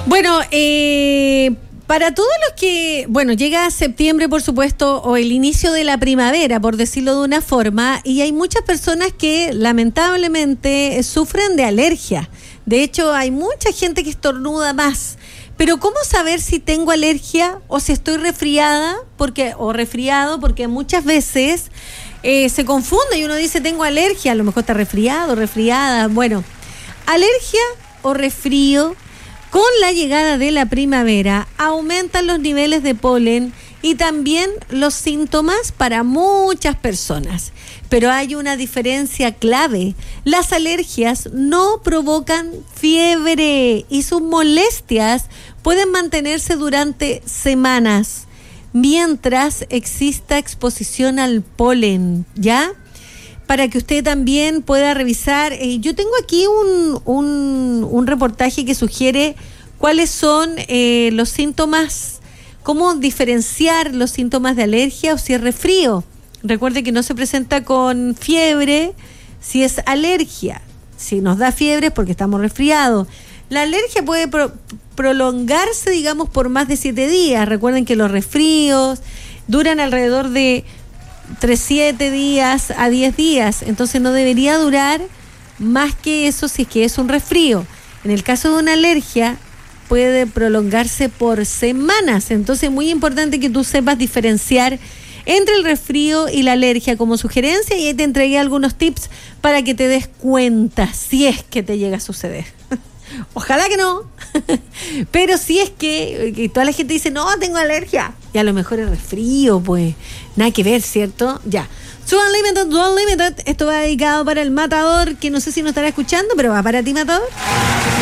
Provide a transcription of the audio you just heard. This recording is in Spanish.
Bueno, para todos los que, llega septiembre, por supuesto, o el inicio de la primavera, por decirlo de una forma, y hay muchas personas que lamentablemente sufren de alergia. De hecho, hay mucha gente que estornuda más. Pero ¿cómo saber si tengo alergia o si estoy resfriada o resfriado? Porque muchas veces se confunde y uno dice tengo alergia, a lo mejor está resfriado, resfriada. Bueno, alergia o resfrío. Con la llegada de la primavera aumentan los niveles de polen y también los síntomas para muchas personas. Pero hay una diferencia clave. Las alergias no provocan fiebre y sus molestias pueden mantenerse durante semanas mientras exista exposición al polen, ¿ya? Para que usted también pueda revisar. Yo tengo aquí un reportaje que sugiere cuáles son los síntomas, cómo diferenciar los síntomas de alergia o si es resfrío. Recuerde que no se presenta con fiebre si es alergia. Si nos da fiebre es porque estamos resfriados. La alergia puede prolongarse, digamos, por más de 7 días. Recuerden que los resfríos duran alrededor de 7 días a 10 días, entonces no debería durar más que eso si es que es un resfrío. En el caso de una alergia puede prolongarse por semanas, entonces es muy importante que tú sepas diferenciar entre el resfrío y la alergia como sugerencia, y ahí te entregué algunos tips para que te des cuenta si es que te llega a suceder. Ojalá que no, pero si es que toda la gente dice, no, tengo alergia, y a lo mejor es resfrío, pues nada que ver, ¿cierto? Ya. Su Unlimited, esto va dedicado para el Matador, que no sé si nos estará escuchando, pero va para ti, Matador.